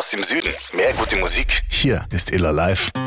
aus dem Süden. Mehr gute Musik. Hier ist Iller Live.